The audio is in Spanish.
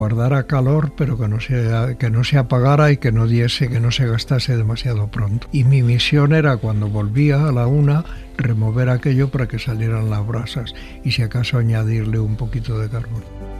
guardara calor, pero que no se apagara y que no se gastase demasiado pronto. Y mi misión era, cuando volvía a la 1, remover aquello para que salieran las brasas y si acaso añadirle un poquito de carbón.